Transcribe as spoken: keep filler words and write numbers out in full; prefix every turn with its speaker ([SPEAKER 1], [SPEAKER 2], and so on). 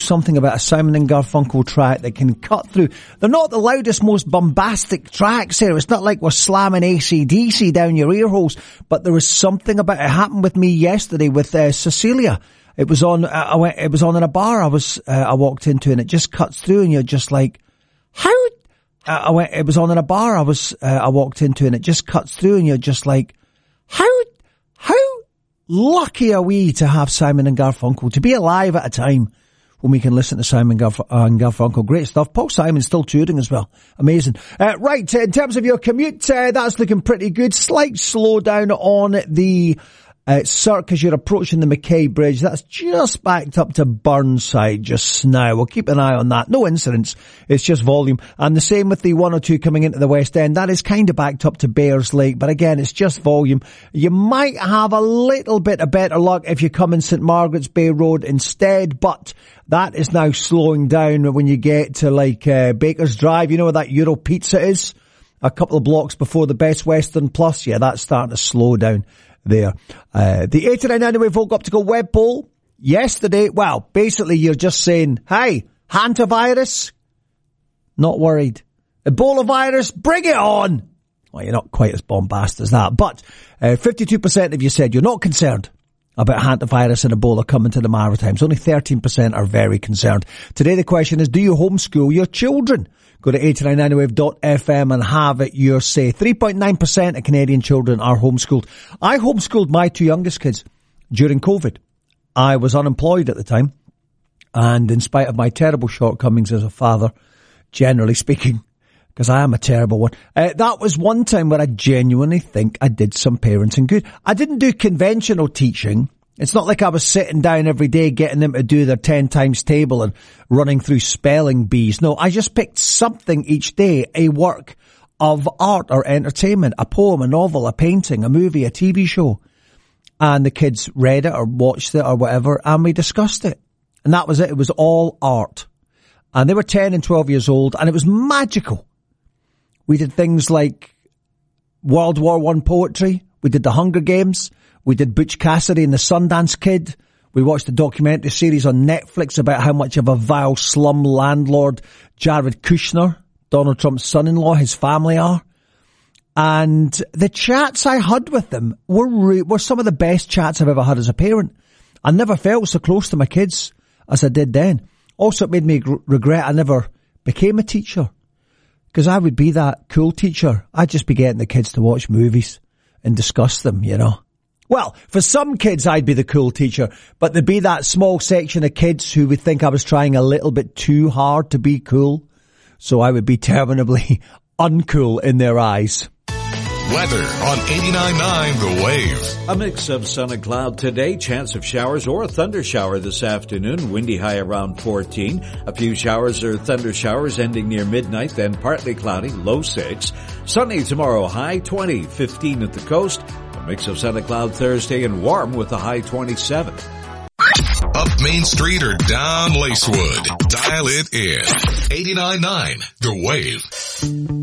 [SPEAKER 1] something about a Simon and Garfunkel track that can cut through. They're not the loudest, most bombastic tracks here. It's not like we're slamming A C D C down your ear holes, but there was something about it. It happened with me yesterday with uh, Cecilia. It was on, uh, I went, it was on in a bar I was, uh, I walked into, and it just cuts through, and you're just like, how, uh, I went, it was on in a bar I was, uh, I walked into, and it just cuts through, and you're just like, how, how lucky are we to have Simon and Garfunkel, to be alive at a time when we can listen to Simon Garf- uh, and Garfunkel. Great stuff. Paul Simon's still touring as well. Amazing. Uh, right, in terms of your commute, uh, that's looking pretty good. Slight slowdown on the uh, Cirque as you're approaching the Mackay Bridge. That's just backed up to Burnside just now. We'll keep an eye on that. No incidents. It's just volume. And the same with the one oh two coming into the West End. That is kind of backed up to Bears Lake. But again, it's just volume. You might have a little bit of better luck if you come in St Margaret's Bay Road instead. But that is now slowing down when you get to like uh, Baker's Drive. You know where that Euro Pizza is? A couple of blocks before the Best Western Plus. Yeah, that's starting to slow down there. Uh, the eighty-nine Anyway Folk Optical web poll yesterday. Well, basically you're just saying, hey, hantavirus, not worried. Ebola virus, bring it on. Well, you're not quite as bombastic as that, but uh, fifty-two percent of you said you're not concerned about hantavirus and Ebola coming to the Maritimes. Only thirteen percent are very concerned. Today the question is, do you homeschool your children? Go to eighty nine anywave dot f m and have it your say. three point nine percent of Canadian children are homeschooled. I homeschooled my two youngest kids during COVID. I was unemployed at the time, and in spite of my terrible shortcomings as a father, generally speaking, because I am a terrible one, uh, that was one time where I genuinely think I did some parenting good. I didn't do conventional teaching. It's not like I was sitting down every day getting them to do their ten times table and running through spelling bees. No, I just picked something each day, a work of art or entertainment, a poem, a novel, a painting, a movie, a T V show. And the kids read it or watched it or whatever, and we discussed it. And that was it. It was all art. And they were ten and twelve years old, and it was magical. We did things like World War One poetry. We did the Hunger Games. We did Butch Cassidy and the Sundance Kid. We watched a documentary series on Netflix about how much of a vile slum landlord Jared Kushner, Donald Trump's son-in-law, his family are. And the chats I had with them were re- were some of the best chats I've ever had as a parent. I never felt so close to my kids as I did then. Also, it made me gr- regret I never became a teacher, because I would be that cool teacher. I'd just be getting the kids to watch movies and discuss them, you know. Well, for some kids, I'd be the cool teacher, but there'd be that small section of kids who would think I was trying a little bit too hard to be cool. So I would be terminably uncool in their eyes.
[SPEAKER 2] Weather on eighty-nine point nine The Wave.
[SPEAKER 3] A mix of sun and cloud today. Chance of showers or a thunder shower this afternoon. Windy high around fourteen. A few showers or thunder showers ending near midnight, then partly cloudy, low six. Sunny tomorrow, high twenty, fifteen at the coast. A mix of sun and cloud Thursday and warm with a high twenty-seven.
[SPEAKER 2] Up Main Street or down Lacewood. Dial it in. eighty-nine point nine The Wave.